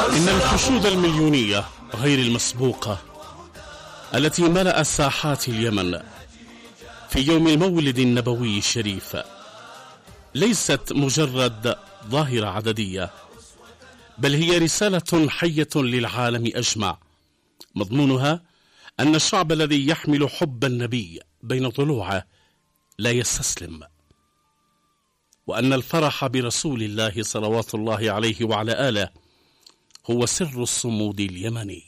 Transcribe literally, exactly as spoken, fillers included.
إن الحشود المليونية غير المسبوقة التي ملأت ساحات اليمن في يوم المولد النبوي الشريف ليست مجرد ظاهرة عددية، بل هي رسالة حية للعالم أجمع، مضمونها أن الشعب الذي يحمل حب النبي بين ضلوعه لا يستسلم، وأن الفرح برسول الله صلوات الله عليه وعلى آله هو سر الصمود اليمني.